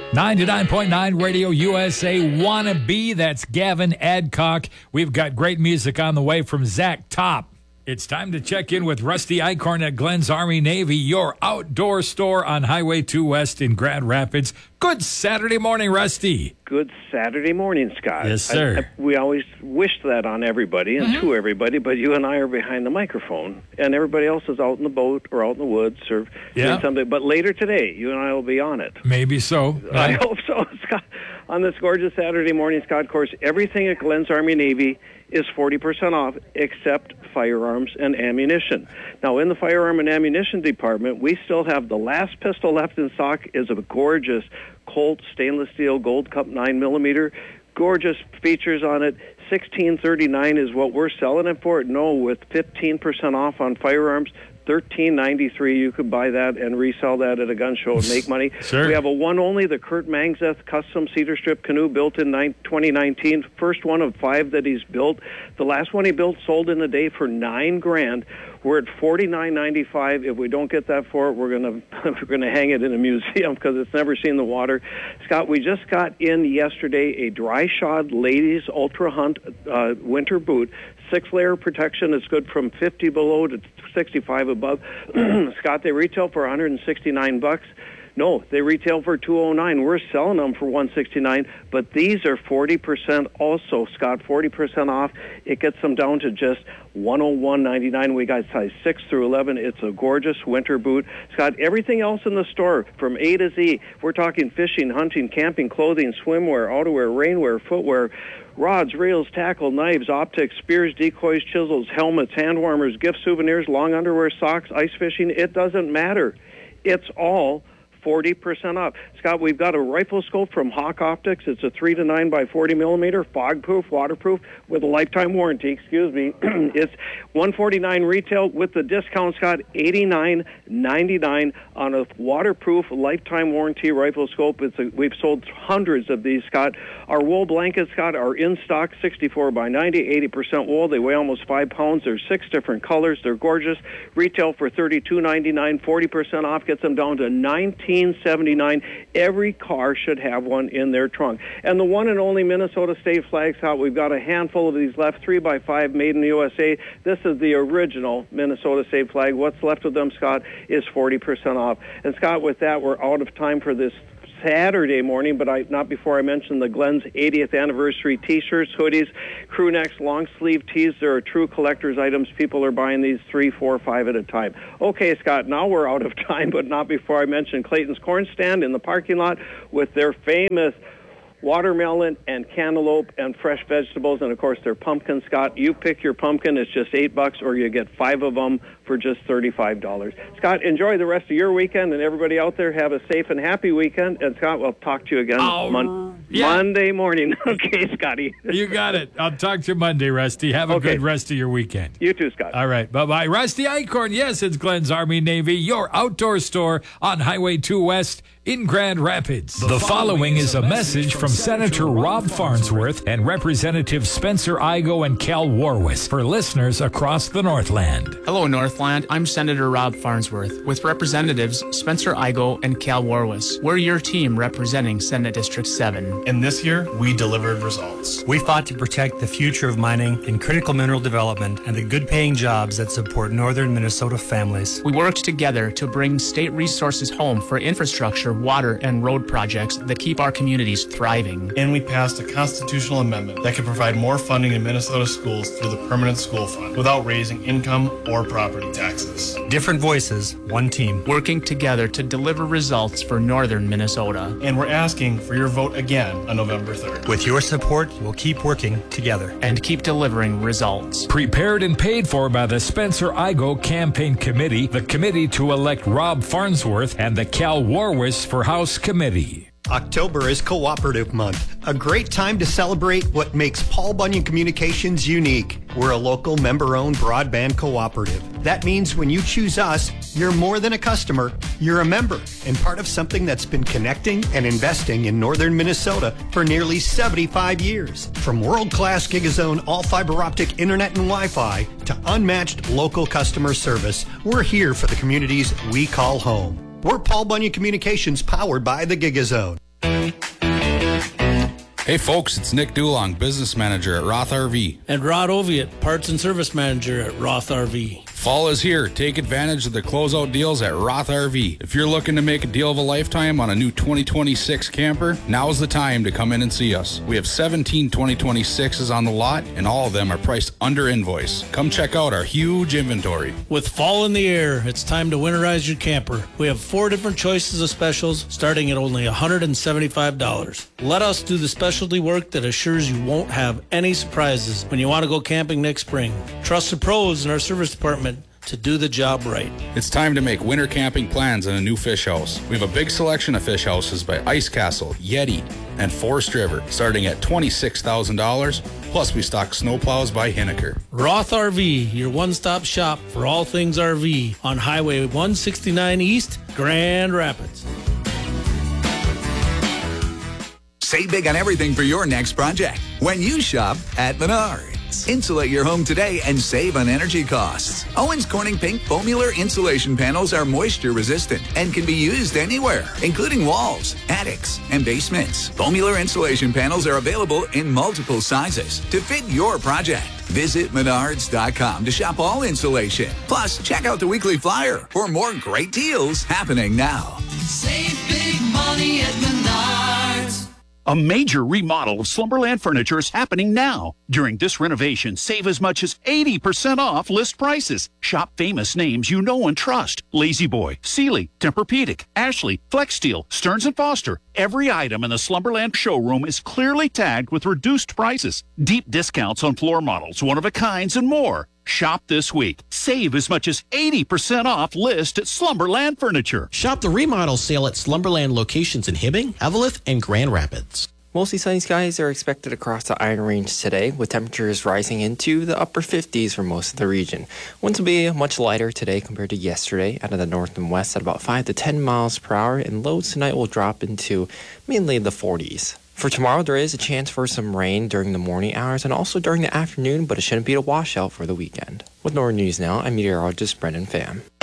99.9 Radio USA Wannabe. That's Gavin Adcock. We've got great music on the way from Zach Top. It's time to check in with Rusty Eichhorn at Glenn's Army Navy, your outdoor store on Highway 2 West in Grand Rapids. Good Saturday morning, Rusty. Good Saturday morning, Scott. Yes, sir. We always wish that on everybody and to everybody, but you and I are behind the microphone, and everybody else is out in the boat or out in the woods or doing something. But later today, you and I will be on it. Maybe so. I hope so, Scott. On this gorgeous Saturday morning, Scott, of course, everything at Glenn's Army Navy is 40% off except firearms and ammunition. Now, in the firearm and ammunition department, we still have the last pistol left in stock is a gorgeous Colt stainless steel Gold Cup 9mm. Gorgeous features on it. $16.39 is what we're selling it for. No, with 15% off on firearms. $13.93. You could buy that and resell that at a gun show and make money. Sure. We have a one only, the Kurt Mangzeth custom cedar strip canoe built in 2019. First one of 5 that he's built. The last one he built sold in a day for $9,000. We're at $49.95. If we don't get that for it, we're gonna hang it in a museum because it's never seen the water. Scott, we just got in yesterday a dry shod ladies Ultra Hunt winter boot. 6-layer protection. It's good from 50 below to 65 above. Scott, they retail for $169. No, they retail for $209. We're selling them for $169, but these are 40% also, Scott, 40% off. It gets them down to just $101.99. We got size 6 through 11. It's a gorgeous winter boot. Scott, everything else in the store from A to Z. We're talking fishing, hunting, camping, clothing, swimwear, outerwear, rainwear, footwear, rods, reels, tackle, knives, optics, spears, decoys, chisels, helmets, hand warmers, gift souvenirs, long underwear, socks, ice fishing. It doesn't matter. It's all 40% off. Scott, we've got a rifle scope from Hawk Optics. It's a 3 to 9 by 40 millimeter, fog-proof, waterproof, with a lifetime warranty. It's $149 retail with the discount, Scott. $89.99 on a waterproof, lifetime warranty rifle scope. We've sold hundreds of these, Scott. Our wool blankets, Scott, are in stock. 64 by 90, 80% wool. They weigh almost 5 pounds. There's 6 different colors. They're gorgeous. Retail for $32.99. 40% off gets them down to $19.79. Every car should have one in their trunk. And the one and only Minnesota State flag, Scott, we've got a handful of these left, 3 by 5 made in the USA. This is the original Minnesota State flag. What's left of them, Scott, is 40% off. And Scott, with that, we're out of time for this Saturday morning, but not before I mention the Glenn's 80th anniversary T-shirts, hoodies, crew necks, long sleeve tees. There are true collector's items. People are buying these 3, 4, 5 at a time. Okay, Scott, now we're out of time, but not before I mention Clayton's Corn Stand in the parking lot with their famous watermelon and cantaloupe and fresh vegetables, and of course their pumpkin, Scott. You pick your pumpkin. It's just $8, or you get 5 of them for just $35. Scott, enjoy the rest of your weekend, and everybody out there have a safe and happy weekend. And Scott, we'll talk to you again Monday morning. Okay, Scotty. You got it. I'll talk to you Monday, Rusty. Have a good rest of your weekend. You too, Scott. All right, bye-bye. Rusty Eichhorn. Yes, it's Glenn's Army Navy, your outdoor store on Highway 2 West in Grand Rapids. The following is a message from Senator Rob Farnsworth and Representative Spencer Igoe and Cal Warwis for listeners across the Northland. Hello, Northland. I'm Senator Rob Farnsworth with Representatives Spencer Igoe and Cal Warwis. We're your team representing Senate District 7. And this year, we delivered results. We fought to protect the future of mining and critical mineral development and the good-paying jobs that support northern Minnesota families. We worked together to bring state resources home for infrastructure, water, and road projects that keep our communities thriving. And we passed a constitutional amendment that could provide more funding in Minnesota schools through the Permanent School Fund without raising income or property taxes. Different voices, one team. Working together to deliver results for northern Minnesota. And we're asking for your vote again on November 3rd. With your support, we'll keep working together. And keep delivering results. Prepared and paid for by the Spencer Igoe Campaign Committee, the committee to elect Rob Farnsworth, and the Cal Warwis for House Committee. October is Cooperative Month, a great time to celebrate what makes Paul Bunyan Communications unique. We're a local member-owned broadband cooperative. That means when you choose us, you're more than a customer, you're a member and part of something that's been connecting and investing in northern Minnesota for nearly 75 years. From world-class Gigazone all-fiber optic internet and Wi-Fi to unmatched local customer service, we're here for the communities we call home. We're Paul Bunyan Communications, powered by the Gigazone. Hey folks, it's Nick Dulong, business manager at Roth RV. And Rod Oviatt, parts and service manager at Roth RV. Fall is here. Take advantage of the closeout deals at Roth RV. If you're looking to make a deal of a lifetime on a new 2026 camper, now's the time to come in and see us. We have 17 2026s on the lot, and all of them are priced under invoice. Come check out our huge inventory. With fall in the air, it's time to winterize your camper. We have 4 different choices of specials, starting at only $175. Let us do the specialty work that assures you won't have any surprises when you want to go camping next spring. Trust the pros in our service department to do the job right. It's time to make winter camping plans in a new fish house. We have a big selection of fish houses by Ice Castle, Yeti, and Forest River, starting at $26,000. Plus, we stock snowplows by Hinneker. Roth RV, your one-stop shop for all things RV on Highway 169 East, Grand Rapids. Save big on everything for your next project when you shop at Menards. Insulate your home today and save on energy costs. Owens Corning Pink Foamular insulation panels are moisture resistant and can be used anywhere, including walls, attics, and basements. Foamular insulation panels are available in multiple sizes to fit your project. Visit Menards.com to shop all insulation. Plus, check out the weekly flyer for more great deals happening now. Save big money at Menards. A major remodel of Slumberland Furniture is happening now. During this renovation, save as much as 80% off list prices. Shop famous names you know and trust. Lazy Boy, Sealy, Tempur-Pedic, Ashley, Flexsteel, Stearns & Foster. Every item in the Slumberland showroom is clearly tagged with reduced prices. Deep discounts on floor models, one-of-a-kinds, and more. Shop this week. Save as much as 80% off list at Slumberland Furniture. Shop the remodel sale at Slumberland locations in Hibbing, Eveleth, and Grand Rapids. Mostly sunny skies are expected across the Iron Range today, with temperatures rising into the upper 50s for most of the region. Winds will be much lighter today compared to yesterday out of the north and west at about 5 to 10 miles per hour, and lows tonight will drop into mainly the 40s. For tomorrow, there is a chance for some rain during the morning hours and also during the afternoon, but it shouldn't be a washout for the weekend. With Northern News Now, I'm meteorologist Brendan Pham.